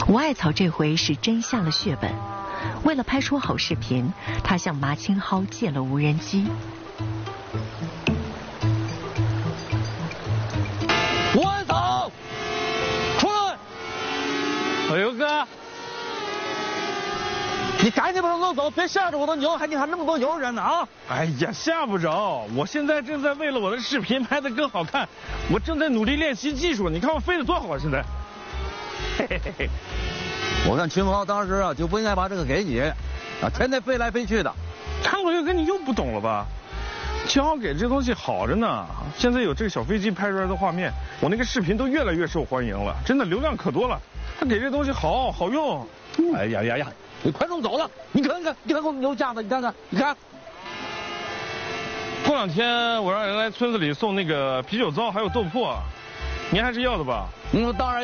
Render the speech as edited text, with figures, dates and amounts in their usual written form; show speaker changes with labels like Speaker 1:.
Speaker 1: 吴艾草这回是真下了血本，为了拍出好视频，他向马清浩借了无人机。
Speaker 2: 吴艾草，出来！
Speaker 3: 哎呦哥，
Speaker 2: 你赶紧把他弄走，别吓着我的牛，你还那么多牛人呢啊！
Speaker 3: 哎呀，吓不着，我现在正在为了我的视频拍得更好看，我正在努力练习技术，你看我飞得多好啊！现在。嘿嘿嘿嘿。
Speaker 2: 我看秦昊当时啊就不应该把这个给你，啊，天天飞来飞去的。
Speaker 3: 张伟哥，你又不懂了吧？秦昊给这东西好着呢，现在有这个小飞机拍出来的画面，我那个视频都越来越受欢迎了，真的流量可多了。他给这东西好用。
Speaker 2: 哎呀呀呀，你快弄走了！你看看我牛架子，你看。
Speaker 3: 过两天我让人来村子里送那个啤酒糟还有豆粕，您还是要的吧？
Speaker 2: 当然。